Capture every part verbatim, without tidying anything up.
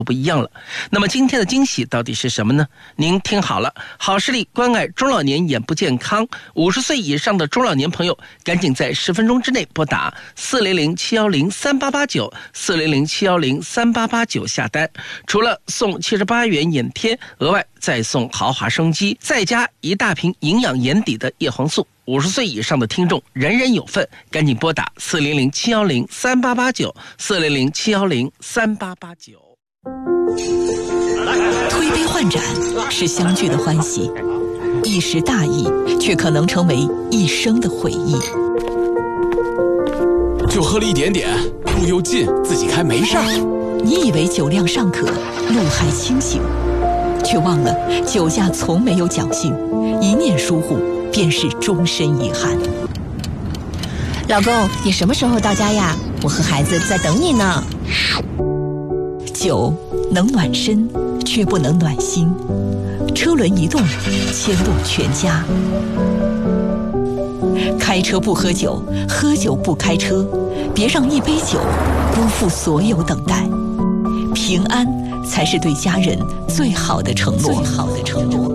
不一样了。那么今天的惊喜到底是什么呢？您听好了，好视力关爱中老年眼部健康，五十岁以上的中老年朋友赶紧在十分钟之内拨打四零零七幺零三八八九 四零零七幺零三八八九下单，除了送七十八元眼贴，额外再送豪华生机，再加一大瓶营养眼底的叶黄素。五十岁以上的听众人人有份，赶紧拨打四零零七幺零三八八九 四零零七幺零三八八九。 推杯换盏是相聚的欢喜，一时大意却可能成为一生的回忆。 就喝了一点点，路又近，自己开没事儿。 你以为酒量尚可，路还清醒，却忘了酒驾从没有侥幸，一念疏忽便是终身遗憾。 老公，你什么时候到家呀？我和孩子在等你呢。 酒能暖身，却不能暖心。车轮一动，牵动全家。开车不喝酒，喝酒不开车，别让一杯酒辜负所有等待。平安才是对家人最好的承诺。最好的承诺。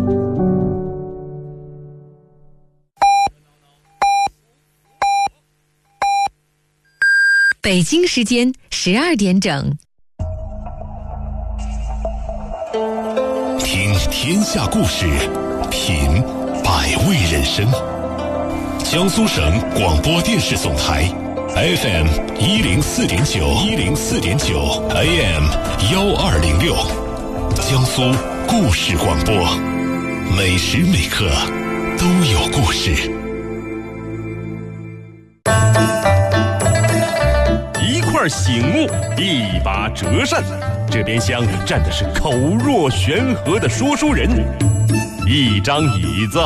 北京时间十二点整。 听天下故事，品百味人生。江苏省广播电视总台 F M 一零四点九一零四点九 A M 幺二零六，江苏故事广播，每时每刻都有故事。 一块醒目，一把折扇，这边厢站的是口若悬河的说书人，一张椅子